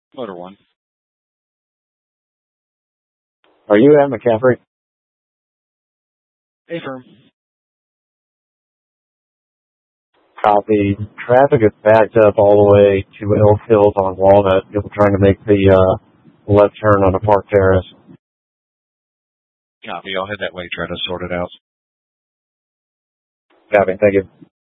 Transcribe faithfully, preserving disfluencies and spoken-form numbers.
Motor one. Are you at McCaffrey? Affirm. Copy. Traffic is backed up all the way to Elk Hills on Walnut. People trying to make the uh, left turn on the Park Terrace. Copy. I'll head that way, try to sort it out. Copy. Thank you.